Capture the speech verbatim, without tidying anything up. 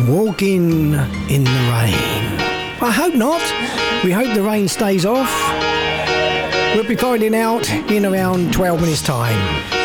walking in the rain. I hope not. We hope the rain stays off. We'll be finding out in around twelve minutes' time.